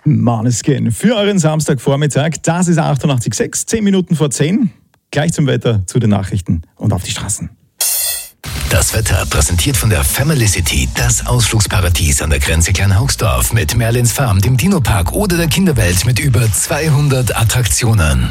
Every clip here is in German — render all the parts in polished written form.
Måneskin für euren Samstagvormittag. Das ist 88,6, 10 Minuten vor 10. Gleich zum Wetter, zu den Nachrichten und auf die Straßen. Das Wetter präsentiert von der Family City, das Ausflugsparadies an der Grenze Kleinhaugsdorf mit Merlins Farm, dem Dino-Park oder der Kinderwelt mit über 200 Attraktionen.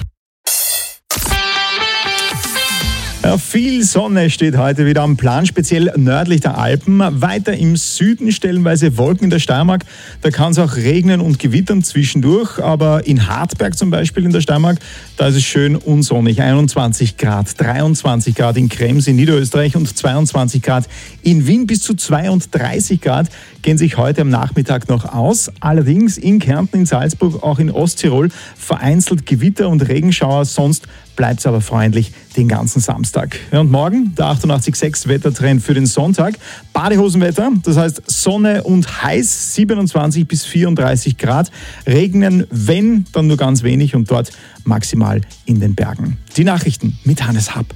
Ja, viel Sonne steht heute wieder am Plan, speziell nördlich der Alpen. Weiter im Süden stellenweise Wolken in der Steiermark. Da kann es auch regnen und gewittern zwischendurch. Aber in Hartberg zum Beispiel in der Steiermark, da ist es schön unsonnig. 21 Grad, 23 Grad in Krems in Niederösterreich und 22 Grad in Wien. Bis zu 32 Grad gehen sich heute am Nachmittag noch aus. Allerdings in Kärnten, in Salzburg, auch in Osttirol vereinzelt Gewitter und Regenschauer. Sonst bleibt es aber freundlich den ganzen Samstag. Ja, und morgen der 88,6 Wettertrend für den Sonntag. Badehosenwetter, das heißt Sonne und heiß, 27 bis 34 Grad. Regnen, wenn, dann nur ganz wenig und dort maximal in den Bergen. Die Nachrichten mit Hannes Happ.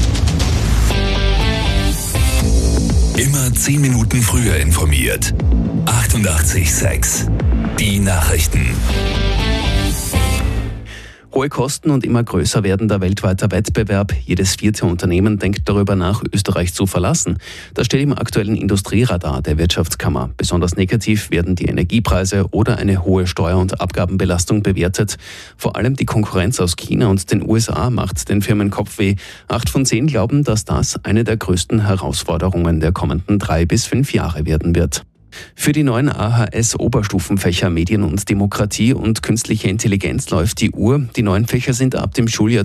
Immer 10 Minuten früher informiert. 88,6. Die Nachrichten. Hohe Kosten und immer größer werdender weltweiter Wettbewerb. Jedes 4. Unternehmen denkt darüber nach, Österreich zu verlassen. Das steht im aktuellen Industrieradar der Wirtschaftskammer. Besonders negativ werden die Energiepreise oder eine hohe Steuer- und Abgabenbelastung bewertet. Vor allem die Konkurrenz aus China und den USA macht den Firmen Kopfweh. 8 von 10 glauben, dass das eine der größten Herausforderungen der kommenden 3 bis 5 Jahre werden wird. Für die neuen AHS-Oberstufenfächer Medien und Demokratie und Künstliche Intelligenz läuft die Uhr. Die neuen Fächer sind ab dem Schuljahr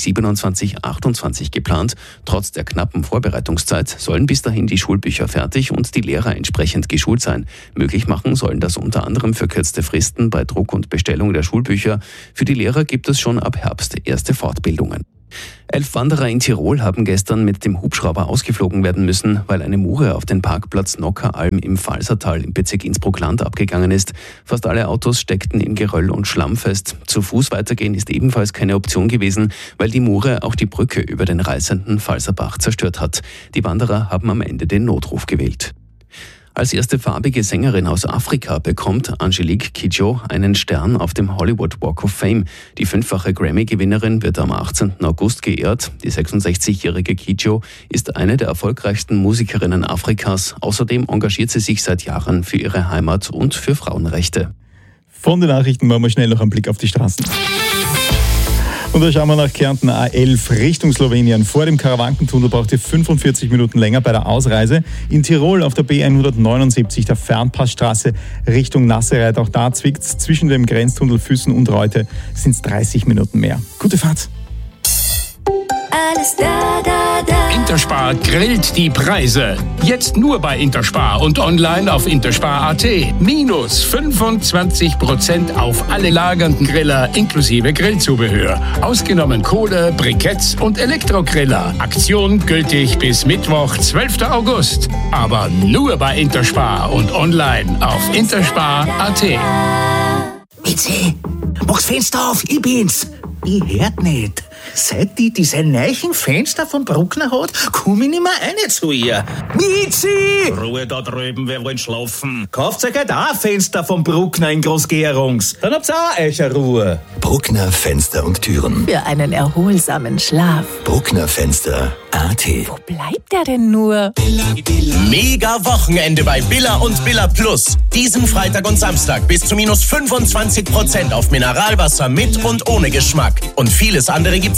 2027/28 geplant. Trotz der knappen Vorbereitungszeit sollen bis dahin die Schulbücher fertig und die Lehrer entsprechend geschult sein. Möglich machen sollen das unter anderem verkürzte Fristen bei Druck und Bestellung der Schulbücher. Für die Lehrer gibt es schon ab Herbst erste Fortbildungen. 11 Wanderer in Tirol haben gestern mit dem Hubschrauber ausgeflogen werden müssen, weil eine Mure auf den Parkplatz Nockeralm im Pfalzertal im Bezirk Innsbruck-Land abgegangen ist. Fast alle Autos steckten in Geröll und Schlamm fest. Zu Fuß weitergehen ist ebenfalls keine Option gewesen, weil die Mure auch die Brücke über den reißenden Pfalzerbach zerstört hat. Die Wanderer haben am Ende den Notruf gewählt. Als erste farbige Sängerin aus Afrika bekommt Angelique Kidjo einen Stern auf dem Hollywood Walk of Fame. Die 5-fache Grammy-Gewinnerin wird am 18. August geehrt. Die 66-jährige Kidjo ist eine der erfolgreichsten Musikerinnen Afrikas. Außerdem engagiert sie sich seit Jahren für ihre Heimat und für Frauenrechte. Von den Nachrichten machen wir schnell noch einen Blick auf die Straßen. Und da schauen wir nach Kärnten A11 Richtung Slowenien. Vor dem Karawankentunnel braucht ihr 45 Minuten länger bei der Ausreise. In Tirol auf der B179 der Fernpassstraße Richtung Nassereit. Auch da zwickt es zwischen dem Grenztunnel Füssen und Reute sind es 30 Minuten mehr. Gute Fahrt! Alles da, da, da. Interspar grillt die Preise. Jetzt nur bei Interspar und online auf interspar.at. Minus 25% auf alle lagernden Griller inklusive Grillzubehör. Ausgenommen Kohle, Briketts und Elektrogriller. Aktion gültig bis Mittwoch, 12. August. Aber nur bei Interspar und online auf interspar.at. Mitzi, mach's Fenster auf, ich bin's. Ich hört nicht. Seit die diese neuen Fenster von Bruckner hat, komm ich nicht mehr rein zu ihr. Mitzi! Ruhe da drüben, wir wollen schlafen. Kauft euch halt auch ein Fenster von Bruckner in Großgärungs. Dann habt's auch eure Ruhe. Bruckner Fenster und Türen. Für einen erholsamen Schlaf. Bruckner Fenster.at. Wo bleibt er denn nur? Mega Wochenende bei Billa und Billa Plus. Diesen Freitag und Samstag bis zu minus 25% auf Mineralwasser mit und ohne Geschmack. Und vieles andere gibt's